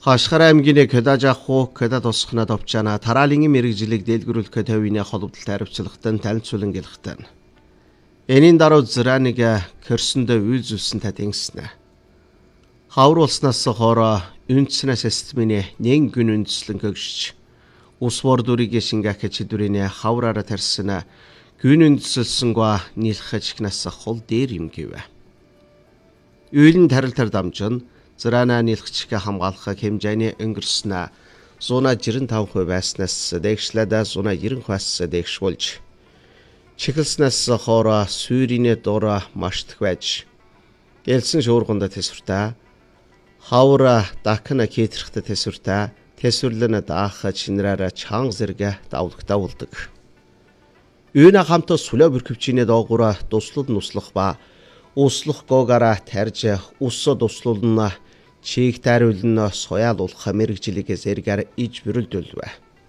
Хашгар аймгийн Кэдажаху Кэда тосхнад овчана тараалын мэрэгжлийг дэлгэрүүлэх төвийн холбогдолтой хариуцлагатай танилцуулан гэлхтэн. Энийн дараа зраныг кэрсэндээ үйлзүүлсэн татингснэ. Хавар улснаас хоороо үндснээс системийн нэг гүн үндслэн гөгшч. Ус бордурыг шингэх чидүрийн хавраараа тарьсан гүн үндсэлсэнгва нийлхэчгнаас хол дээр юм гэв. Үйлэн тарилтар дамжин зраана нийлхчг хамгаалах хэмжээний өнгөрснө 195% байснаас дэгшлээд 190%-аас дэгшүүлж чихэлснээс хоороо сүйрийн дураа маштх байж элсэн шуургонд тэсвэртэй хавра дакна хийтрхтэй тэсвэртэй тэсвэрлэн даах чинраараа чанга зэрэг давлагтаа болдог. Үүнэ хамт сүлээ бүрхөвчний доогуура туслал нуслах ба услах гоогаараа тарж усод услуулна чиг тариулна соёолуулах мэрэгжлийг зэргээр иж бүрэлдүүлвэ.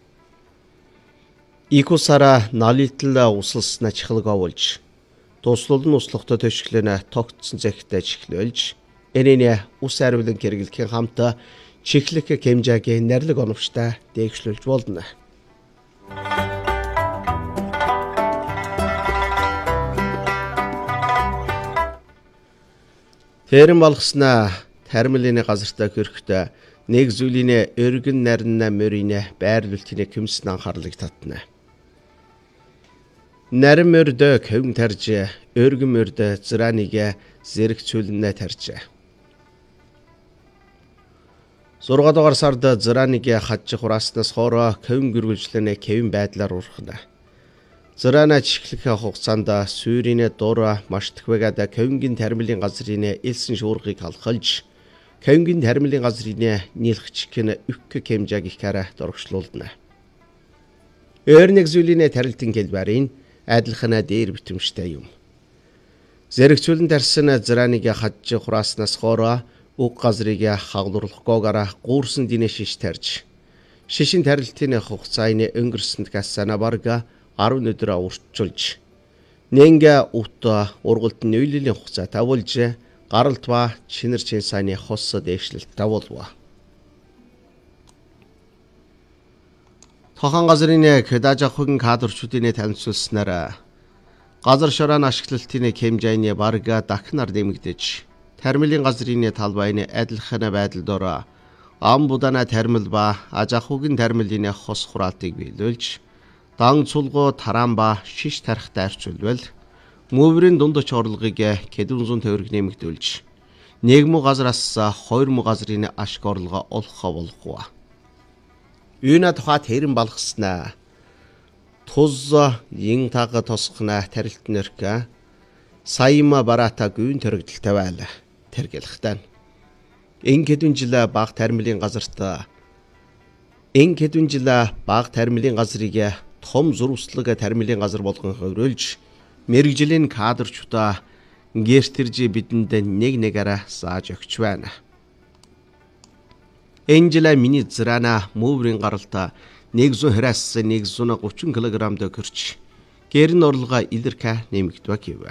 Икусара налитла услсна чихэлгоолж туслал услахтай төшглөнө тогтсон зэгтэй чихлүүлж энэний ус ариулан хэрэглэхийн хамт чихлэх хэмжээг нэрлэг оновчтой дээгшлүүлж болно. Тэрэн болгосноо тармилын газартаа хөрөхтэй нэг зүйлийн өргөн нарна мөрийн байрлуултын көмсөн анхаарлыг татна. Нарийн мөрдө хөвн тарж өргөн мөрдө зраныг зэрэгцүүлнэ тарж. 6 дугаар сард зраныг хадж хурааснаас хоороо хөвн гөргөлжлөнэ хэвэн байдлаар урхна. Зраана чихлэх хугацаанд сүйрийн дур маштхвэгад хөвнгийн тармилын газрын элсэн шуургыг халахалж хөвнгийн тармилын газрын нийлхчгэн үхэх хэмжээг ихээр дурагшлуулна. Өөр нэг зүйлийн тарилтын хэлбэрийн адилхан дээр битэмжтэй юм. Зэрэгцүүлэн тарсан зрааныг хадж хурааснаас хоороо уг газрыг хаглуулахгүйгээр гуурсан динэ шиш тарж шишин тарилтын хугацааны өнгөрсөнд гасана барга 10 өдөр уртчулж нэнгэ ут ургалтын үйллийн хугацаа тавуулж гаралт ба чинэр чин сайны хос дэвшлэлт тавуулва. Тохон газрын Кэдажахугийн кадрчүүдийн танилцуулснараа газар шороон ашиглалтын хэмжээний барга дахнаар нэмэгдэж тармилын газрын талбайны адилхан байдалд ам будана тармил ба ажахугийн тармилын хос хураалтыг биелүүлж дан цулгоо тараамба шиш тарихтай арчулвал мөврийн дундч орлогыг хэдэн зуун төгрөг нэмэгдүүлж нэгмүү газраас хоёрмуу газрын ашиг орлого олох болохгүй. Үүнэ тухай тэрэн балгаснаа туз ин таг тосхна тарилтнэрка сайма барата гүн төрөгдөлтэй байла тэргэлхтэн. Ин хэдэн жил баг тармилын газарт баг тармилын газрыг том зурвслаг тармилын газар болгон хөврүүлж мэрэгжлийн кадрчудаа гэртэрж бидэнд нэг-нэгээрээ зааж өгч байна. Энжела миний зраана мөврийн гаралта 100-аас 130 кг дөхөрч гэрн орлогоо илэрхэ нэмэгдвэ гэв.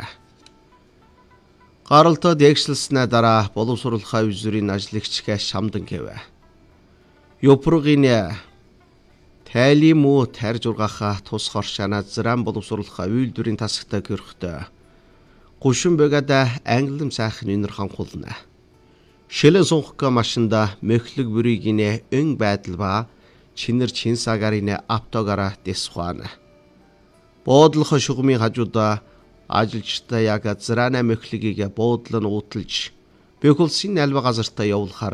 Гаралта дэгшлснэ дараа боловсруулахаа үзүрийн ажлагч шамдан гэв. Ёпругийн тайлим уу тарж ургаха тус хоршана зран боловсруулах үйлдвэрийн тасагтай хөрөхтэй. Гушин бөгөөд англим сайхан үнэр ханхуулна. Шилэн сунхаг машинда мөхлөг бүрийн өн байдал ба чинэр чин сагарын автогара дэсхуана. Буудлах шугамын хажуудаа ажилчтай яг зраана мөхлөгийг буудлан ууталж бүх улсын альва газартаа явуулахаар